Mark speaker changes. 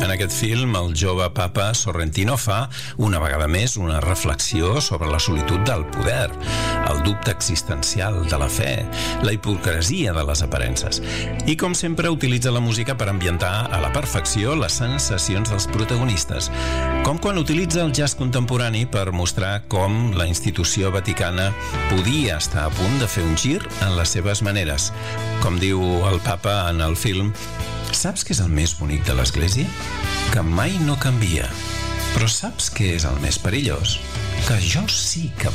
Speaker 1: En aquest film, el jove papa Sorrentino fa, una vegada més, una reflexió sobre la solitud del poder, el dubte existencial de la fe, la hipocresia de les aparences. I, com sempre, utilitza la música per ambientar a la perfecció les sensacions dels protagonistes, com quan utilitza el jazz contemporani per mostrar com la institució vaticana podia estar a punt de fer un gir en les seves maneres. Com diu el papa en el film, saps què és el més bonic de l'Església? Que mai no canvia. Però saps què és el més perillós? Que jo sí que